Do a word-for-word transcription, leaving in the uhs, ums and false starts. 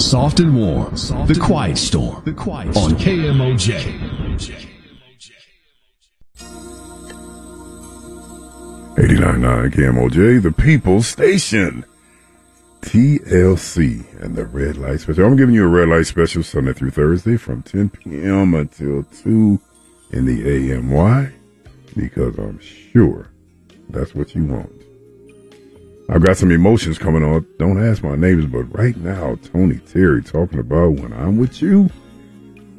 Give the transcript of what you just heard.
Soft and warm. Soft the Quiet Storm. The Quiet Storm. On K M O J. eighty-nine point nine K M O J, the People's Station. T L C and the Red Light Special. I'm giving you a Red Light Special Sunday through Thursday from ten p.m. until two in the a m. Why? Because I'm sure that's what you want. I've got some emotions coming on. Don't ask my neighbors, but right now, Tony Terry talking about when I'm with you,